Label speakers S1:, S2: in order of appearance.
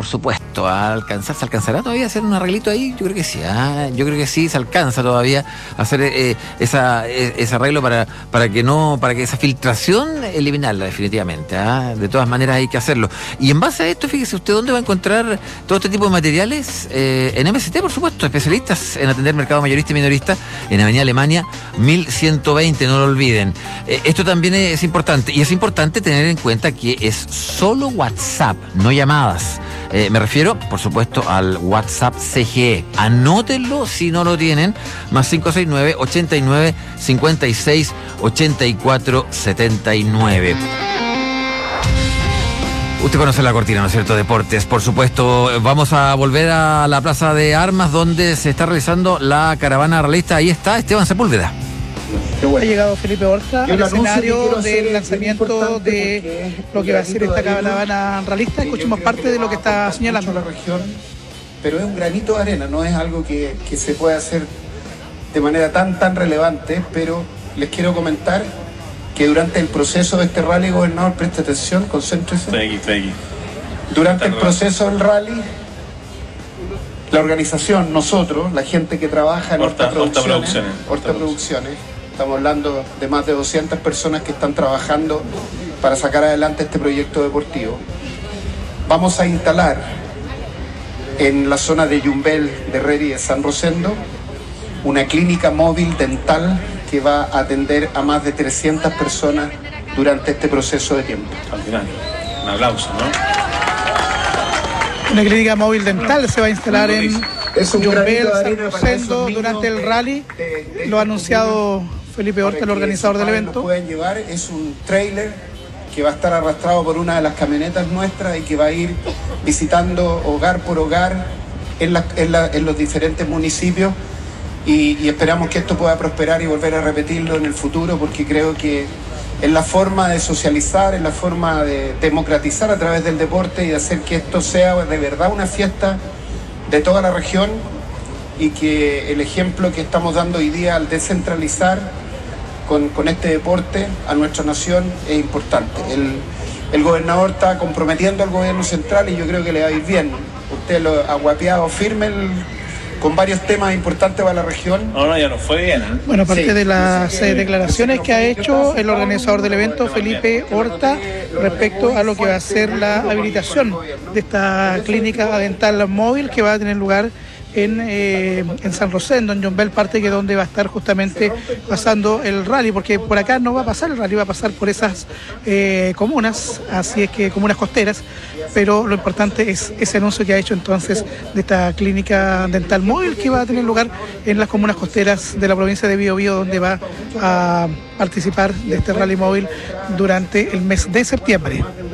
S1: supuesto, a alcanzar. ¿Se alcanzará todavía a hacer un arreglito ahí? Yo creo que sí, yo creo que sí, se alcanza todavía a hacer ese arreglo para que esa filtración eliminarla definitivamente. De todas maneras hay que hacerlo. Y en base a esto, fíjese usted dónde va a encontrar todo este tipo de materiales. En MST, por supuesto, especialistas en atender mercado mayorista y minorista, en Avenida Alemania 1120, no lo olviden. Esto también es importante, y es importante tener en cuenta que es solo WhatsApp, no llamadas. Me refiero, por supuesto, al WhatsApp CGE. Anótenlo si no lo tienen, más 569-89-56-84-79. Usted conoce la cortina, ¿no es cierto? Deportes, por supuesto. Vamos a volver a la Plaza de Armas, donde se está realizando la caravana realista. Ahí está Esteban Sepúlveda.
S2: Ha llegado Felipe Horta al escenario del lanzamiento de lo que va a ser esta caravana realista. Escuchemos parte de lo que está señalando.
S3: La región, pero es un granito de arena, no es algo que se puede hacer de manera tan relevante, pero les quiero comentar que durante el proceso de este rally, gobernador, preste atención, concéntrese. Durante el proceso del rally, la organización, nosotros, la gente que trabaja en Horta Producciones, estamos hablando de más de 200 personas que están trabajando para sacar adelante este proyecto deportivo. Vamos a instalar en la zona de Yumbel, de Herrera y de San Rosendo una clínica móvil dental que va a atender a más de 300 personas durante este proceso de tiempo.
S4: Al final, un aplauso, ¿no?
S2: Una clínica móvil dental se va a instalar en Yumbel, San Rosendo durante el rally. Lo ha anunciado Felipe Horta, el organizador del evento.
S3: Lo pueden llevar, es un trailer que va a estar arrastrado por una de las camionetas nuestras y que va a ir visitando hogar por hogar en los diferentes municipios, y esperamos que esto pueda prosperar y volver a repetirlo en el futuro, porque creo que es la forma de socializar, es la forma de democratizar a través del deporte y de hacer que esto sea de verdad una fiesta de toda la región, y que el ejemplo que estamos dando hoy día al descentralizar con este deporte a nuestra nación es importante. El gobernador está comprometiendo al gobierno central y yo creo que le va a ir bien. Usted lo ha guapeado firme con varios temas importantes para la región.
S4: No, ya nos fue bien, ¿eh?
S2: Bueno, aparte de las declaraciones que ha hecho el organizador del evento, Felipe Horta, respecto a lo que va a ser la habilitación de esta clínica dental móvil que va a tener lugar en San Rosendo, en Yumbel, parte que donde va a estar justamente pasando el rally, porque por acá no va a pasar el rally, va a pasar por esas comunas, así es que comunas costeras, pero lo importante es ese anuncio que ha hecho entonces de esta clínica dental móvil que va a tener lugar en las comunas costeras de la provincia de Biobío, donde va a participar de este rally móvil durante el mes de septiembre.